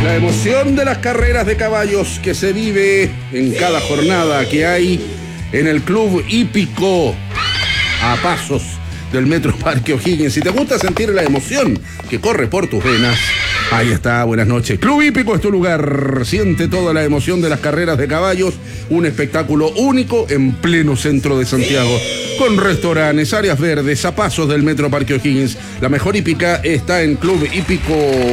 La emoción de las carreras de caballos que se vive en cada jornada que hay en el Club Hípico a pasos del Metro Parque O'Higgins. Si te gusta sentir la emoción que corre por tus venas, ahí está, buenas noches. Club Hípico es tu lugar. Siente toda la emoción de las carreras de caballos. Un espectáculo único en pleno centro de Santiago. Con restaurantes, áreas verdes, a pasos del Metro Parque O'Higgins. La mejor hípica está en Club Hípico.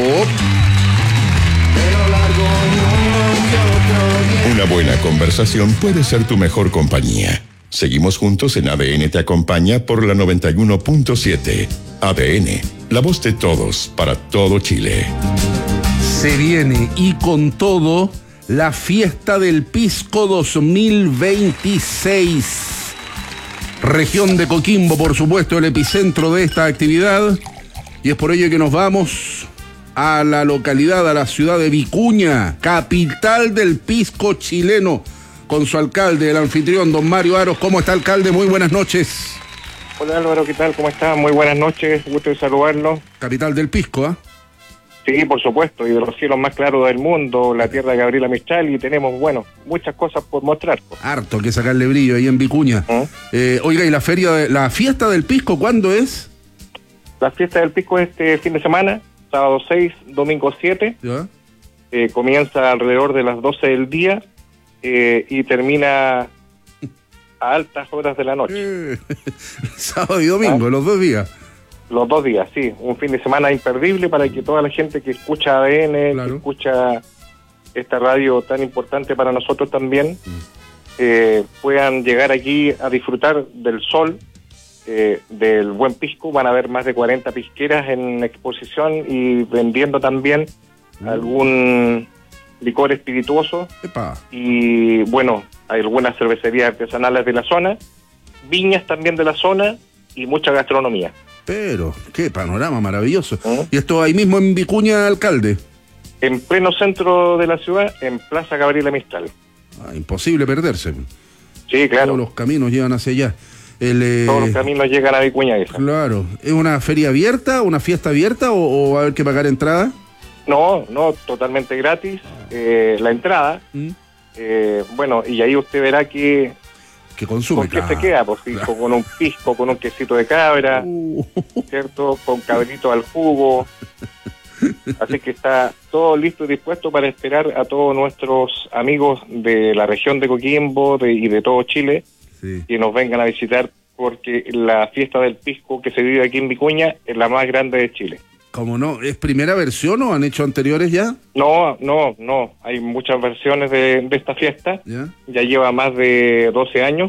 Una buena conversación puede ser tu mejor compañía. Seguimos juntos en ADN Te Acompaña por la 91.7. ADN, la voz de todos para todo Chile. Se viene y con todo la fiesta del Pisco 2026. Región de Coquimbo, por supuesto, el epicentro de esta actividad. Y es por ello que nos vamos a la localidad, a la ciudad de Vicuña, capital del pisco chileno, con su alcalde, el anfitrión, don Mario Aros. ¿Cómo está, alcalde? Muy buenas noches. Hola Álvaro, ¿qué tal? ¿Cómo está? Muy buenas noches, gusto de saludarlo. Capital del pisco, ¿ah? Sí, por supuesto, y de los cielos más claros del mundo, la tierra de Gabriela Mistral, y tenemos, bueno, muchas cosas por mostrar. Harto que sacarle brillo ahí en Vicuña. Oiga, ¿y la fiesta del pisco cuándo es? La fiesta del pisco es este fin de semana, sábado 6, domingo 7. ¿Ya? Comienza alrededor de las 12 del día y termina a altas horas de la noche. Sábado y domingo, los 2 días. Los 2 días, sí. Un fin de semana imperdible para que toda la gente que escucha ADN, claro, que escucha esta radio tan importante para nosotros también, puedan llegar aquí a disfrutar del sol, del buen pisco. Van a haber más de 40 pisqueras en exposición y vendiendo también algún licor espirituoso. Epa. Y bueno, hay algunas cervecerías artesanales de la zona, viñas también de la zona y mucha gastronomía. Pero, qué panorama maravilloso. Y esto ahí mismo en Vicuña, alcalde. En pleno centro de la ciudad, en Plaza Gabriela Mistral. Imposible perderse. Sí, claro. Todos los caminos llevan hacia allá. Todos los caminos llegan a Vicuña. Esa. Claro. ¿Es una feria abierta, una fiesta abierta o va a haber que pagar entrada? No, totalmente gratis la entrada. Bueno, y ahí usted verá que consume. ¿Con qué se queda? Pues, sí, con un pisco, con un quesito de cabra, ¿cierto? Con cabrito al jugo. Así que está todo listo y dispuesto para esperar a todos nuestros amigos de la región de Coquimbo y de todo Chile, sí, que nos vengan a visitar, porque la fiesta del pisco que se vive aquí en Vicuña es la más grande de Chile. ¿Cómo no? ¿Es primera versión o han hecho anteriores ya? No. Hay muchas versiones de esta fiesta. Ya lleva más de 12 años.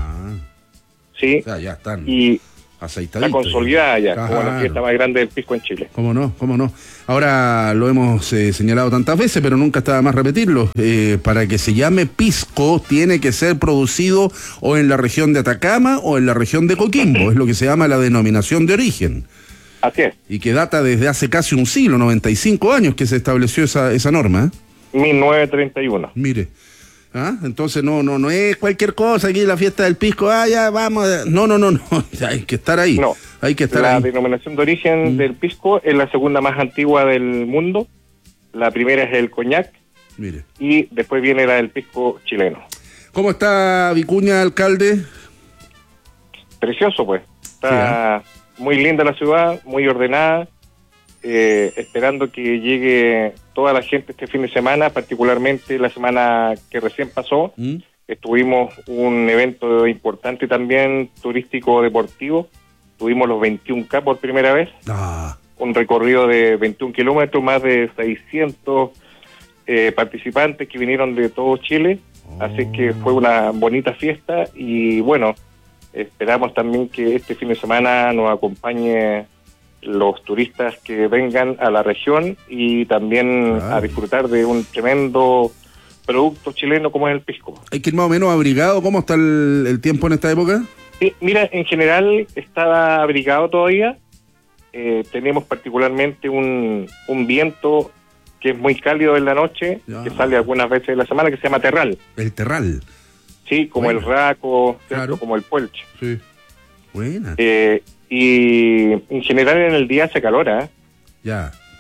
Sí. O sea, ya están aceitaditos. Está consolidada ya, claro, como la fiesta más grande del pisco en Chile. ¿Cómo no? Ahora lo hemos señalado tantas veces, pero nunca está de más repetirlo. Para que se llame pisco, tiene que ser producido o en la región de Atacama o en la región de Coquimbo. Es lo que se llama la denominación de origen. Así es. Y que data desde hace casi un siglo, 95 años que se estableció esa norma. 1931. Mire. Entonces no es cualquier cosa aquí la fiesta del pisco, ya vamos. No. Hay que estar ahí. No. Hay que estar la ahí. denominación de origen del pisco es la segunda más antigua del mundo. La primera es el coñac. Mire. Y después viene la del pisco chileno. ¿Cómo está Vicuña, alcalde? Precioso, pues. Está muy linda la ciudad, muy ordenada, esperando que llegue toda la gente este fin de semana, particularmente la semana que recién pasó. Tuvimos un evento importante también, turístico deportivo. Tuvimos los 21K por primera vez. Un recorrido de 21 kilómetros, más de 600 participantes que vinieron de todo Chile. Así que fue una bonita fiesta y bueno, esperamos también que este fin de semana nos acompañe los turistas que vengan a la región y también a disfrutar de un tremendo producto chileno como es el pisco. ¿Hay que ir más o menos abrigado? ¿Cómo está el tiempo en esta época? Sí, mira, en general está abrigado todavía. Tenemos particularmente un viento que es muy cálido en la noche, que sale algunas veces en la semana, que se llama terral. El terral. Sí, como el raco, claro, como el puelche. Sí. Buena. Y en general en el día hace calor, ¿eh? Ya.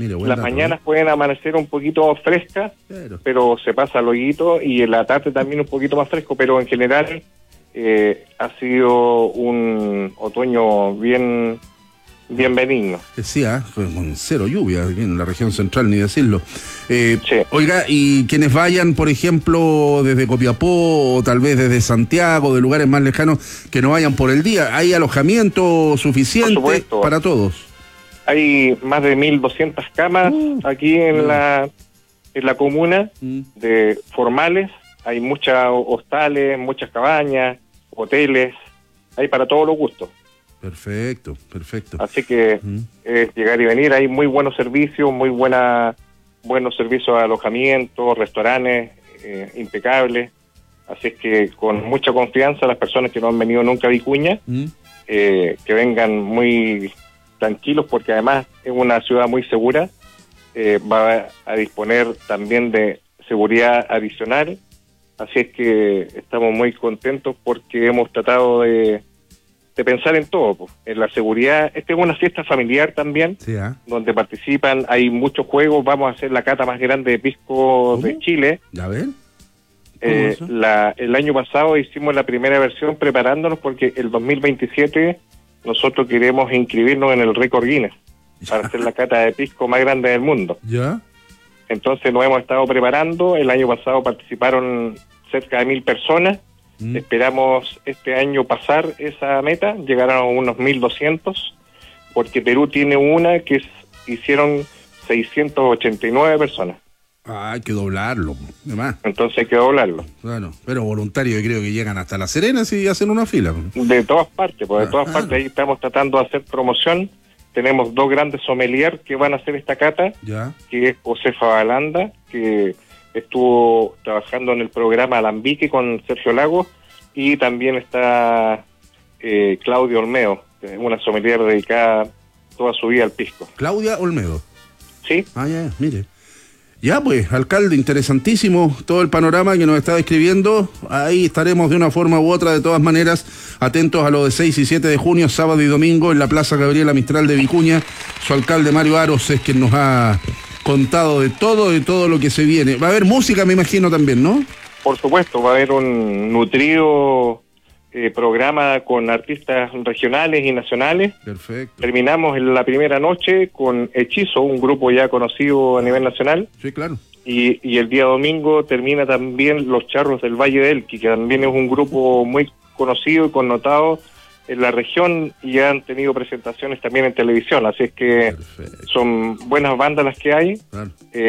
Mire, buen Las dato, mañanas pueden amanecer un poquito frescas, pero se pasa al hoguito, y en la tarde también un poquito más fresco, pero en general ha sido un otoño bien benigno. Sí, con cero lluvia aquí en la región central, ni decirlo. Sí. Oiga, y quienes vayan, por ejemplo, desde Copiapó o tal vez desde Santiago, de lugares más lejanos, que no vayan por el día, ¿hay alojamiento suficiente para todos? Hay más de 1.200 camas aquí en la comuna, de formales. Hay muchas hostales, muchas cabañas, hoteles, hay para todos los gustos. Perfecto. Así que es llegar y venir. Hay muy buenos servicios, buenos servicios de alojamiento, restaurantes impecables. Así es que con mucha confianza las personas que no han venido nunca a Vicuña, que vengan muy tranquilos, porque además es una ciudad muy segura. Va a disponer también de seguridad adicional. Así es que estamos muy contentos porque hemos tratado de pensar en todo, pues, en la seguridad. Esta es una fiesta familiar también, donde participan, hay muchos juegos. Vamos a hacer la cata más grande de pisco de Chile. ¿Ya ven? El año pasado hicimos la primera versión preparándonos porque el 2027 nosotros queremos inscribirnos en el récord Guinness para hacer la cata de pisco más grande del mundo. ¿Ya? Entonces nos hemos estado preparando. El año pasado participaron cerca de 1.000 personas. Esperamos este año pasar esa meta, llegar a unos 1.200, porque Perú tiene una que hicieron 689 personas. Hay que doblarlo, además. Entonces hay que doblarlo. Bueno, pero voluntarios yo creo que llegan hasta La Serena si hacen una fila. De todas partes, pues de todas partes. Ahí estamos tratando de hacer promoción. Tenemos 2 grandes sommeliers que van a hacer esta cata, que es Josefa Balanda, que estuvo trabajando en el programa Alambique con Sergio Lagos, y también está Claudia Olmedo, que es una sommelier dedicada toda su vida al pisco. Claudia Olmedo. Sí. Mire. Ya pues, alcalde, interesantísimo todo el panorama que nos está describiendo. Ahí estaremos de una forma u otra, de todas maneras, atentos a lo de 6 y 7 de junio, sábado y domingo, en la Plaza Gabriela Mistral de Vicuña. Su alcalde Mario Aros es quien nos ha contado de todo lo que se viene. Va a haber música, me imagino, también, ¿no? Por supuesto, va a haber un nutrido programa con artistas regionales y nacionales. Perfecto. Terminamos en la primera noche con Hechizo, un grupo ya conocido a nivel nacional. Sí, claro. Y el día domingo termina también Los Charros del Valle del Elqui, que también es un grupo muy conocido y connotado en la región, y ya han tenido presentaciones también en televisión. Así es que son buenas bandas las que hay. Claro.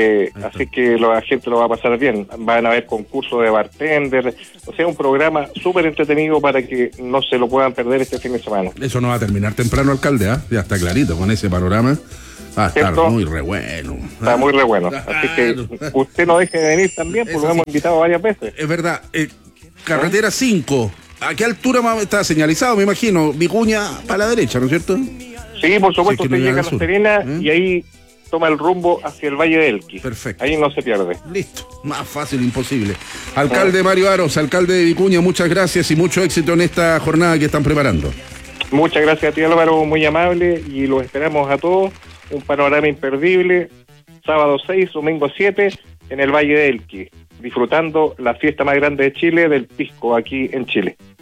Así que la gente lo va a pasar bien. Van a haber concursos de bartender, o sea, un programa súper entretenido para que no se lo puedan perder este fin de semana. Eso no va a terminar temprano, alcalde, ya está clarito con ese panorama. Va a estar muy re bueno. Está muy re bueno. Así que usted no deje de venir también, porque lo hemos invitado varias veces. Es verdad. Carretera 5. ¿A qué altura está señalizado, me imagino? Vicuña para la derecha, ¿no es cierto? Sí, por supuesto, usted llega a La Serena y ahí toma el rumbo hacia el Valle del Elqui. Perfecto. Ahí no se pierde. Listo, más fácil imposible. Alcalde Mario Aros, alcalde de Vicuña, muchas gracias y mucho éxito en esta jornada que están preparando. Muchas gracias a ti, Álvaro, muy amable, y los esperamos a todos. Un panorama imperdible, sábado 6, domingo 7, en el Valle del Elqui, disfrutando la fiesta más grande de Chile, del pisco aquí en Chile.